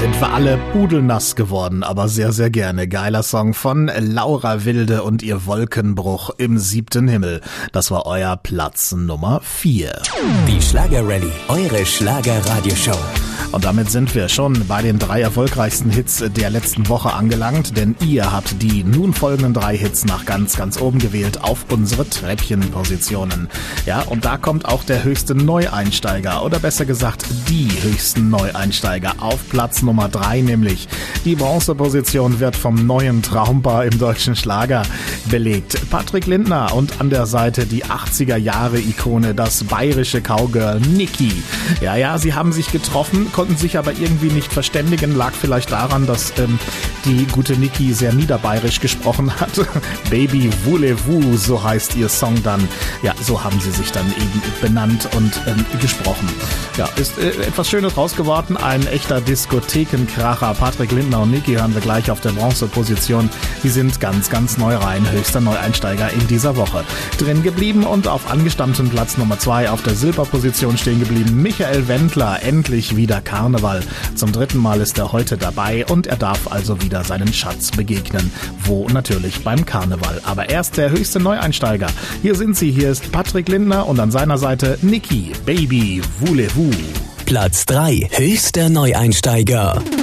Sind wir alle pudelnass geworden, aber sehr, sehr gerne. Geiler Song von Laura Wilde und ihr Wolkenbruch im 7. Himmel. Das war euer Platz Nummer 4. Die Schlager-Rallye, eure Schlager-Radioshow. Und damit sind wir schon bei den 3 erfolgreichsten Hits der letzten Woche angelangt, denn ihr habt die nun folgenden 3 Hits nach ganz, ganz oben gewählt auf unsere Treppchenpositionen. Ja, und da kommt auch der höchste Neueinsteiger, oder besser gesagt die höchsten Neueinsteiger auf Platz Nummer 3, nämlich die Bronzeposition wird vom neuen Traumpaar im deutschen Schlager belegt. Patrick Lindner und an der Seite die 80er-Jahre-Ikone, das bayerische Cowgirl Niki. Ja, sie haben sich getroffen, konnten sich aber irgendwie nicht verständigen, lag vielleicht daran, dass die gute Niki sehr niederbayerisch gesprochen hat. Baby voulez-vous, so heißt ihr Song dann. Ja, so haben sie sich dann eben benannt und gesprochen. Ja, ist etwas Schönes raus geworden, ein echter Diskothekenkracher. Patrick Lindner und Niki hören wir gleich auf der Bronzeposition. Die sind ganz, ganz neu rein, höchster Neueinsteiger in dieser Woche. Drin geblieben und auf angestammtem Platz Nummer 2 auf der Silberposition stehen geblieben. Michael Wendler, endlich wieder Karneval. Zum 3. Mal ist er heute dabei und er darf also wieder seinen Schatz begegnen. Wo? Natürlich beim Karneval. Aber erst der höchste Neueinsteiger. Hier sind sie, hier ist Patrick Lindner und an seiner Seite Niki, Baby voulez-vous. Platz 3, höchster Neueinsteiger.